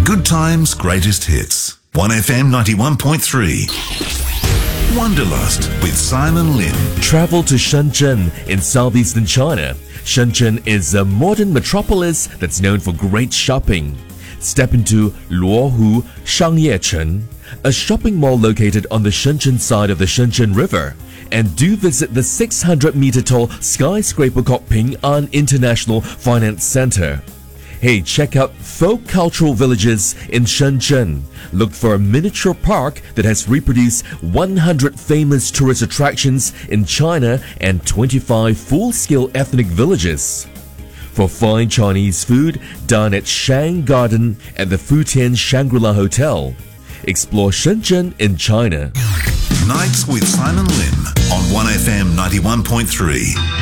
Good times, greatest hits. 1FM 91.3. Wanderlust with Simon Lim. Travel to Shenzhen in southeastern China. Shenzhen is a modern metropolis that's known for great shopping. Step into Luohu Shangyechen, a shopping mall located on the Shenzhen side of the Shenzhen River, and do visit the 600-meter-tall skyscraper called Ping An International Finance Center. Hey, check out folk cultural villages in Shenzhen. Look for a miniature park that has reproduced 100 famous tourist attractions in China and 25 full-scale ethnic villages. For fine Chinese food, dine at Shang Garden at the Futian Shangri-La Hotel. Explore Shenzhen in China. Nights with Simon Lim on 1FM 91.3.